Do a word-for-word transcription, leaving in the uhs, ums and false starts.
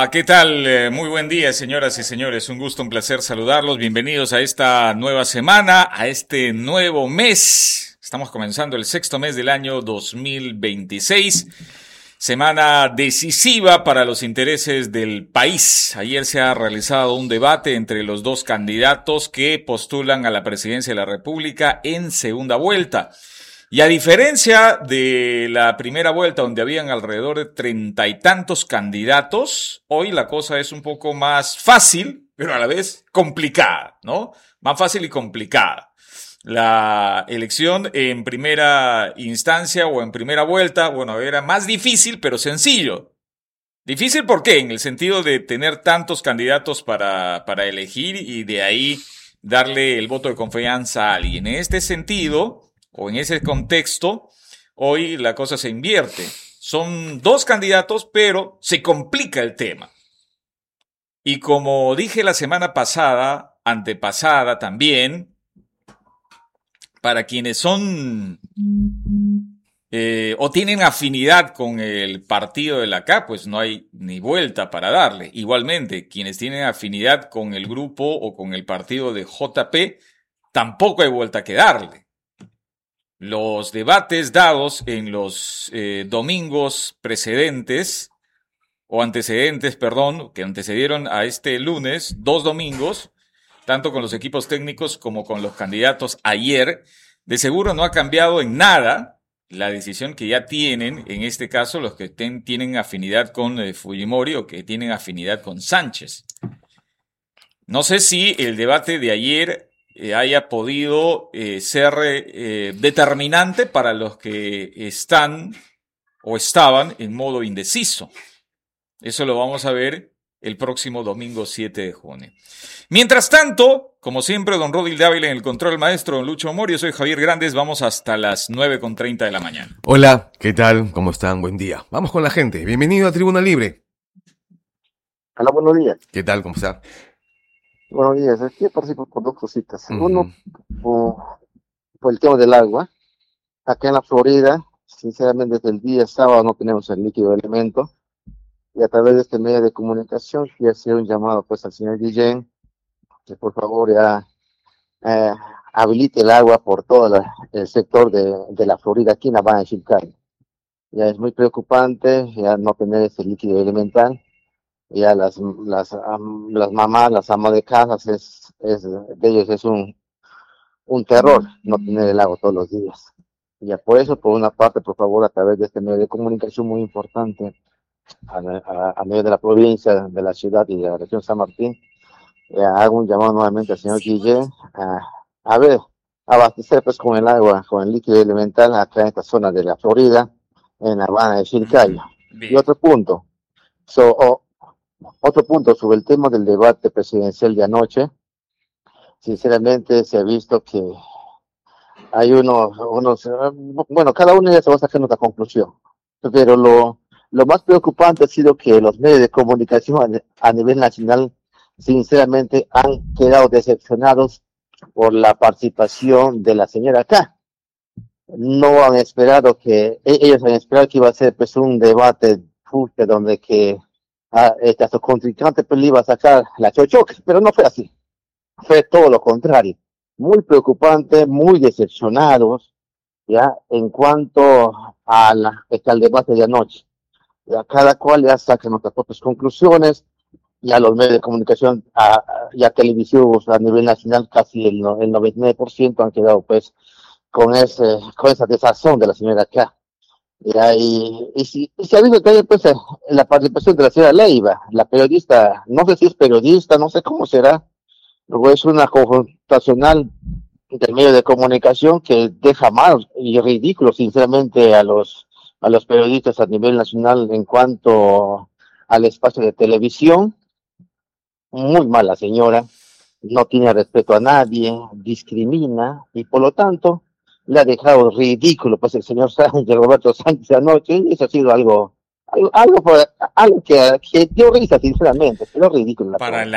Hola, ¿qué tal? Eh, muy buen día, señoras y señores. Un gusto, un placer saludarlos. Bienvenidos a esta nueva semana, a este nuevo mes. Estamos comenzando el sexto mes del año dos mil veintiséis. Semana decisiva para los intereses del país. Ayer se ha realizado un debate entre los dos candidatos que postulan a la presidencia de la República en segunda vuelta. Y a diferencia de la primera vuelta, donde habían alrededor de treinta y tantos candidatos, hoy la cosa es un poco más fácil, pero a la vez complicada, ¿no? Más fácil y complicada. La elección en primera instancia o en primera vuelta, bueno, era más difícil, pero sencillo. ¿Difícil por qué? En el sentido de tener tantos candidatos para, para elegir y de ahí darle el voto de confianza a alguien. En este sentido, o en ese contexto, hoy la cosa se invierte. Son dos candidatos, pero se complica el tema. Y como dije la semana pasada, antepasada también, para quienes son eh, o tienen afinidad con el partido de la C A, pues no hay ni vuelta para darle. Igualmente, quienes tienen afinidad con el grupo o con el partido de J P, tampoco hay vuelta que darle. Los debates dados en los eh, domingos precedentes, o antecedentes, perdón, que antecedieron a este lunes, dos domingos, tanto con los equipos técnicos como con los candidatos ayer, de seguro no ha cambiado en nada la decisión que ya tienen, en este caso, los que ten, tienen afinidad con eh, Fujimori o que tienen afinidad con Sánchez. No sé si el debate de ayer Eh, haya podido eh, ser eh, determinante para los que están o estaban en modo indeciso. Eso lo vamos a ver el próximo domingo siete de junio. Mientras tanto, como siempre, don Rodil Dávila en el control maestro, don Lucho Morio, soy Javier Grandes, vamos hasta las nueve con treinta de la mañana. Hola, ¿qué tal? ¿Cómo están? Buen día. Vamos con la gente. Bienvenido a Tribuna Libre. Hola, buenos días. ¿Qué tal? ¿Cómo está? Buenos días. Aquí participo por dos cositas. Uh-huh. Uno, por, por el tema del agua. Acá en la Florida, sinceramente, desde el día sábado no tenemos el líquido elemento. Y a través de este medio de comunicación, quiero hacer un llamado pues al señor Guillén, que por favor ya eh, habilite el agua por todo la, el sector de, de la Florida, aquí en La Habana de Chilcayo. Ya es muy preocupante ya no tener ese líquido elemental. Ya las las um, las mamás, las amas de casa, es, es de ellos es un un terror no tener el agua todos los días. Ya por eso, por una parte, por favor, a través de este medio de comunicación muy importante, a, a, a medio de la provincia, de la ciudad y de la región San Martín, ya hago un llamado nuevamente al señor Guillén a, a ver, abastecer pues con el agua, con el líquido elemental acá en esta zona de la Florida, en La Habana de Chilcayo. Y otro punto, so, oh, Otro punto sobre el tema del debate presidencial de anoche. Sinceramente se ha visto que hay unos, unos bueno, cada uno ya se va a sacar otra conclusión, pero lo, lo más preocupante ha sido que los medios de comunicación a, a nivel nacional sinceramente han quedado decepcionados por la participación de la señora K. No han esperado que, ellos han esperado que iba a ser pues un debate fuerte donde que a, este, a su contrincante pues le iba a sacar la chochoca, pero no fue así, fue todo lo contrario, muy preocupante, muy decepcionados ya en cuanto a la, este, al debate de anoche. Ya cada cual ya saca nuestras propias conclusiones, ya los medios de comunicación, a, ya televisivos a nivel nacional, casi el, el noventa y nueve por ciento han quedado pues con ese, con esa desazón de la señora K. Ya, y, y, si, y se ha visto también pues la participación de la señora Leiva, la periodista, no sé si es periodista, no sé cómo será, luego es una confrontacional del medio de comunicación que deja mal y ridículo sinceramente a los a los periodistas a nivel nacional en cuanto al espacio de televisión. Muy mala señora, no tiene respeto a nadie, discrimina y por lo tanto le ha dejado ridículo pues el señor Sánchez, Roberto Sánchez anoche, y eso ha sido algo algo, algo, algo que, que dio risa sinceramente, pero ridículo. Para